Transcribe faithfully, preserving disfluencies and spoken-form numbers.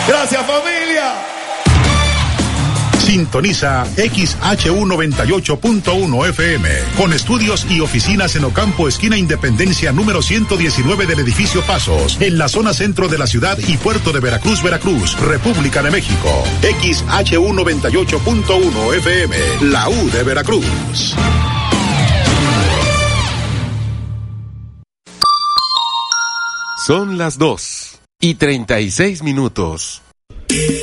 Gracias, familia. Sintoniza X H U noventa y ocho punto uno F M, con estudios y oficinas en Ocampo, esquina Independencia, número ciento diecinueve del edificio Pasos, en la zona centro de la ciudad y puerto de Veracruz, Veracruz, República de México. X H U noventa y ocho punto uno F M, la U de Veracruz. Son las dos y treinta y seis minutos.